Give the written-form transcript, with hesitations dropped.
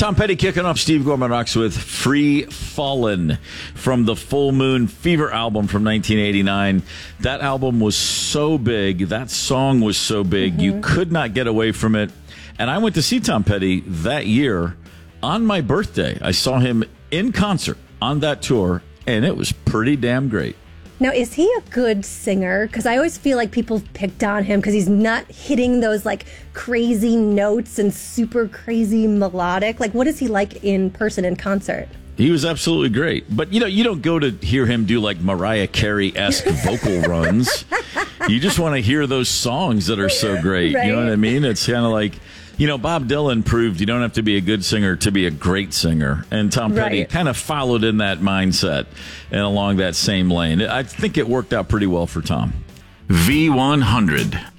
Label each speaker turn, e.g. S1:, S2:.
S1: Tom Petty kicking off Steve Gorman Rocks with Free Fallin' from the Full Moon Fever album from 1989. That album was so big. That song was so big. You could not get away from it. And I went to see Tom Petty that year on my birthday. I saw him in concert on that tour, and it was pretty damn great.
S2: Now, is he a good singer? Because I always feel like people picked on him because he's not hitting those like crazy notes and super crazy melodic. Like, what is he like in person in concert?
S1: He was absolutely great. But, you don't go to hear him do like Mariah Carey-esque vocal runs. You just want to hear those songs that are so great.
S2: Right?
S1: You know what I mean? It's kind of like, Bob Dylan proved you don't have to be a good singer to be a great singer. And Tom Petty kind of followed in that mindset and along that same lane. I think it worked out pretty well for Tom. V100.